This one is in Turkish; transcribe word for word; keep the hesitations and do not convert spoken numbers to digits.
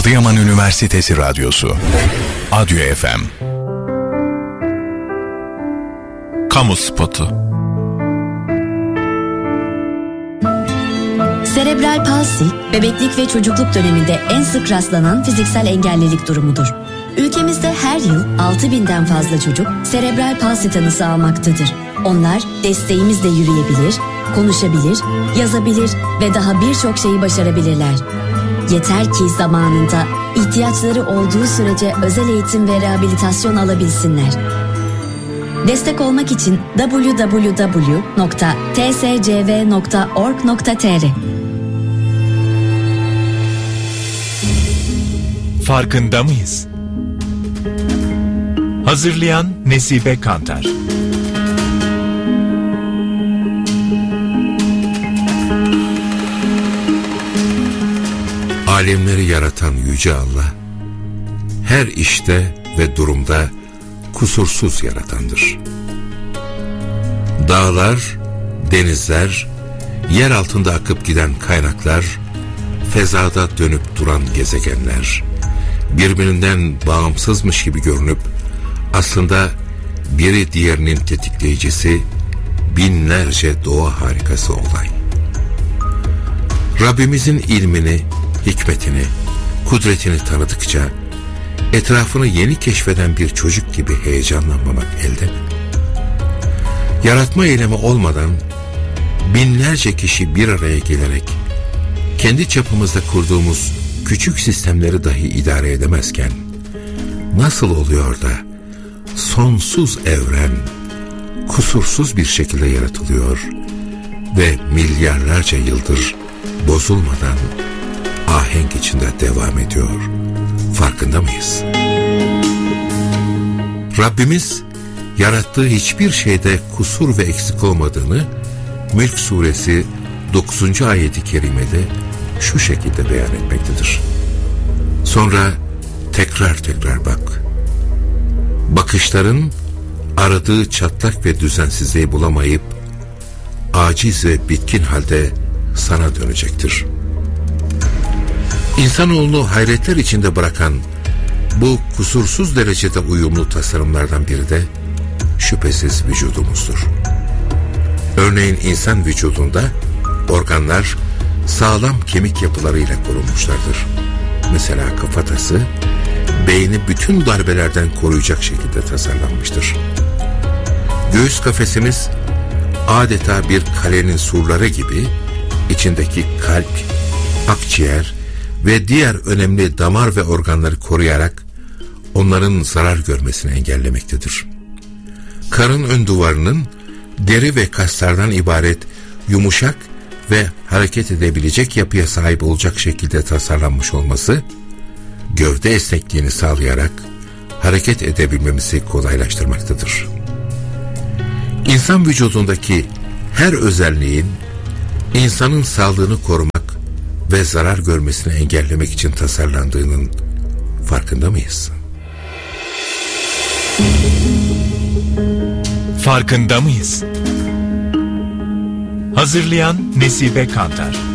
Adıyaman Üniversitesi Radyosu Adyo F M. Kamu spotu. Serebral palsi, bebeklik ve çocukluk döneminde en sık rastlanan fiziksel engellilik durumudur. Ülkemizde her yıl altı binden fazla çocuk serebral palsi tanısı almaktadır. Onlar desteğimizle yürüyebilir, konuşabilir, yazabilir ve daha birçok şeyi başarabilirler. Yeter ki zamanında ihtiyaçları olduğu sürece özel eğitim ve rehabilitasyon alabilsinler. Destek olmak için double-u double-u double-u nokta t s c v nokta org nokta t r. Farkında mıyız? Hazırlayan Nesibe Kantar. Alemleri yaratan Yüce Allah, her işte ve durumda kusursuz yaratandır. Dağlar, denizler, yer altında akıp giden kaynaklar, fezada dönüp duran gezegenler, birbirinden bağımsızmış gibi görünüp aslında biri diğerinin tetikleyicisi, binlerce doğa harikası olay. Rabbimizin ilmini, hikmetini, kudretini tanıdıkça etrafını yeni keşfeden bir çocuk gibi heyecanlanmamak elde mi? Yaratma eylemi olmadan binlerce kişi bir araya gelerek kendi çapımızda kurduğumuz küçük sistemleri dahi idare edemezken nasıl oluyor da sonsuz evren kusursuz bir şekilde yaratılıyor ve milyarlarca yıldır bozulmadan ahenk içinde devam ediyor? Farkında mıyız? Rabbimiz yarattığı hiçbir şeyde kusur ve eksik olmadığını Mülk suresi dokuzuncu ayeti kerimede şu şekilde beyan etmektedir. Sonra tekrar tekrar bak. Bakışların aradığı çatlak ve düzensizliği bulamayıp aciz ve bitkin halde sana dönecektir. İnsanoğlunu hayretler içinde bırakan bu kusursuz derecede uyumlu tasarımlardan biri de şüphesiz vücudumuzdur. Örneğin insan vücudunda organlar sağlam kemik yapılarıyla korunmuşlardır. Mesela kafatası, beyni bütün darbelerden koruyacak şekilde tasarlanmıştır. Göğüs kafesimiz adeta bir kalenin surları gibi içindeki kalp, akciğer ve diğer önemli damar ve organları koruyarak onların zarar görmesini engellemektedir. Karın ön duvarının deri ve kaslardan ibaret yumuşak ve hareket edebilecek yapıya sahip olacak şekilde tasarlanmış olması, gövde esnekliğini sağlayarak hareket edebilmemizi kolaylaştırmaktadır. İnsan vücudundaki her özelliğin insanın sağlığını korumak ve zarar görmesini engellemek için tasarlandığının farkında mıyız? Farkında mıyız? Hazırlayan Nesibe Kantar.